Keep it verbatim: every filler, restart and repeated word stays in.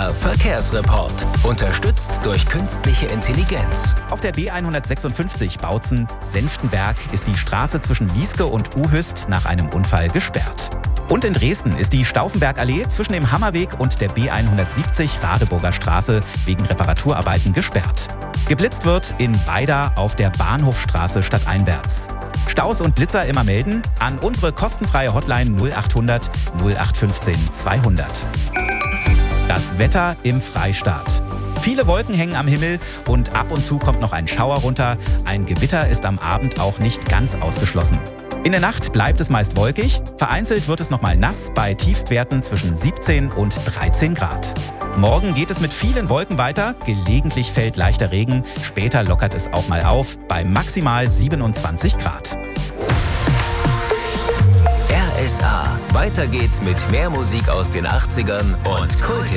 R Verkehrsreport. Unterstützt durch künstliche Intelligenz. Auf der B hundertsechsundfünfzig Bautzen-Senftenberg ist die Straße zwischen Lieske und Uhüst nach einem Unfall gesperrt. Und in Dresden ist die Stauffenbergallee zwischen dem Hammerweg und der B hundertsiebzig Radeburger Straße wegen Reparaturarbeiten gesperrt. Geblitzt wird in Weida auf der Bahnhofstraße stadteinwärts. Staus und Blitzer immer melden an unsere kostenfreie Hotline null achthundert null acht fünfzehn zweihundert. Das Wetter im Freistaat. Viele Wolken hängen am Himmel und ab und zu kommt noch ein Schauer runter. Ein Gewitter ist am Abend auch nicht ganz ausgeschlossen. In der Nacht bleibt es meist wolkig, vereinzelt wird es nochmal nass bei Tiefstwerten zwischen siebzehn und dreizehn Grad. Morgen geht es mit vielen Wolken weiter, gelegentlich fällt leichter Regen, später lockert es auch mal auf bei maximal siebenundzwanzig Grad. R S A. Weiter geht's mit mehr Musik aus den achtzigern und Kult.